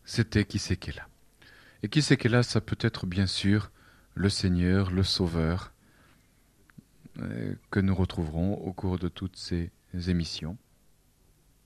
c'était Qui c'est qu'elle a. Et Qui c'est qu'elle a, ça peut être bien sûr le Seigneur, le Sauveur, que nous retrouverons au cours de toutes ces émissions.